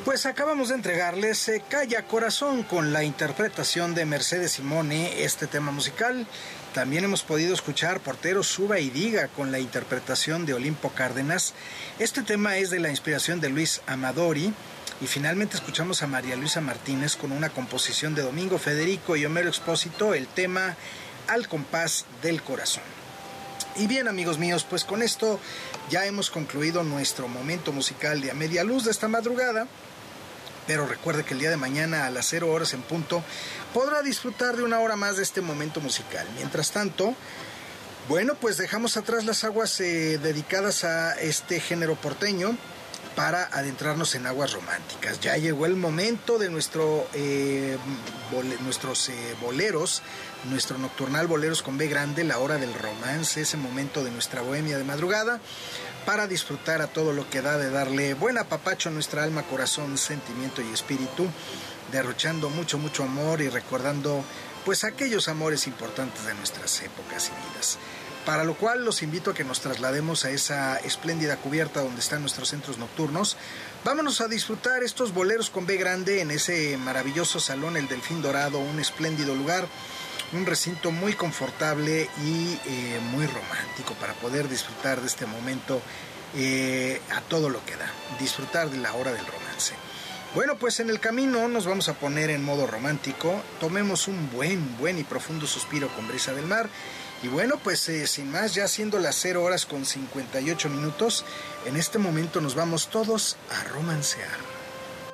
Pues acabamos de entregarles Calla Corazón con la interpretación de Mercedes Simone, este tema musical. También hemos podido escuchar Portero Suba y Diga con la interpretación de Olimpo Cárdenas. Este tema es de la inspiración de Luis Amadori. Y finalmente escuchamos a María Luisa Martínez con una composición de Domingo Federico y Homero Expósito, el tema Al compás del corazón. Y bien, amigos míos, pues con esto ya hemos concluido nuestro momento musical de A Media Luz de esta madrugada. Pero recuerde que el día de mañana a las 0 horas en punto podrá disfrutar de una hora más de este momento musical. Mientras tanto, bueno, pues dejamos atrás las aguas dedicadas a este género porteño para adentrarnos en aguas románticas. Ya llegó el momento de nuestros boleros, nuestro nocturnal Boleros con B grande, la hora del romance, ese momento de nuestra bohemia de madrugada, para disfrutar a todo lo que da de darle buen apapacho a nuestra alma, corazón, sentimiento y espíritu, derrochando mucho, mucho amor y recordando pues aquellos amores importantes de nuestras épocas y vidas. Para lo cual los invito a que nos traslademos a esa espléndida cubierta donde están nuestros centros nocturnos. Vámonos a disfrutar estos boleros con B grande en ese maravilloso salón El Delfín Dorado, un espléndido lugar, un recinto muy confortable y muy romántico para poder disfrutar de este momento a todo lo que da, disfrutar de la hora del romance. Bueno, pues en el camino nos vamos a poner en modo romántico, tomemos un buen y profundo suspiro con brisa del mar. Y bueno, pues sin más, ya siendo las 0 horas con 58 minutos, en este momento nos vamos todos a romancear.